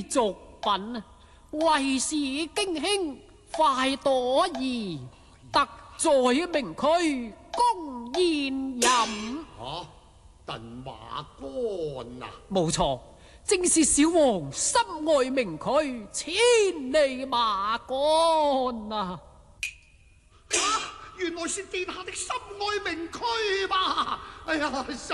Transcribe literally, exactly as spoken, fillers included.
俗品啊，為使京卿快朵頤，特在明區公宴飲。 啊，燉馬肝啊！ 冇錯，正是小王心愛明區，千里馬肝啊！ 啊，原來是殿下的心愛明區吧？哎呀！